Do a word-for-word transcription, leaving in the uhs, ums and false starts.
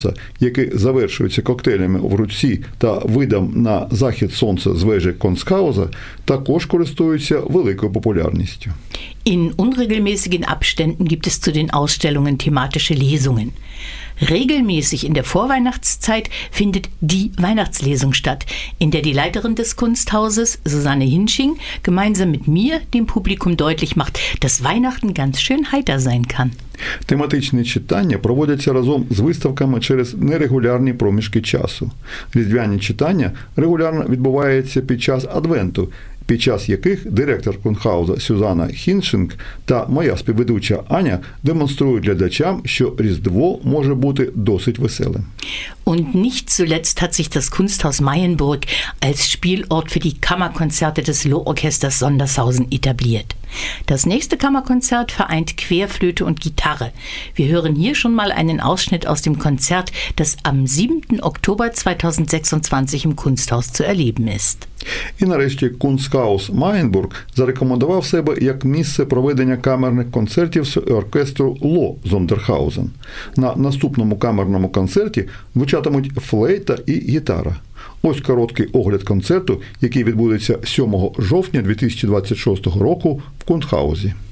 який завершується коктейлями в руці та видом на захід сонця з вежі Kunsthaus, також користуються великою популярністю. In unregelmäßigen Abständen gibt es zu den Ausstellungen thematische Lesungen. Regelmäßig in der Vorweihnachtszeit findet die Weihnachtslesung statt, in der die Leiterin des Kunsthauses, Susanne Hinsching, gemeinsam mit mir dem Publikum deutlich macht, dass Weihnachten ganz schön heiter sein kann. Тематичні читання проводяться разом з виставками через нерегулярні проміжки часу. Різдвяні читання регулярно відбуваються під час Адвенту, під час яких директор Kunsthaus Сюзанна Хіншинг та моя співведуча Аня демонструють глядачам, що Різдво може бути досить веселим. Und nicht zuletzt hat sich das Kunsthaus Mayenburg als Spielort für die Kammerkonzerte des Lohorchesters Sondershausen etabliert. Das nächste Kammerkonzert vereint Querflöte und Gitarre. Wir hören hier schon mal einen Ausschnitt aus dem Konzert, das am siebten Oktober zweitausendsechsundzwanzig im Kunsthaus zu erleben ist. І нарешті Kunsthaus Маєнбург зарекомендував себе як місце проведення камерних концертів з оркестру Ло Зондерхаузен. На наступному камерному концерті звучатимуть флейта і гітара. Ось короткий огляд концерту, який відбудеться сьомого жовтня дві тисячі двадцять шостого року в Kunsthausі.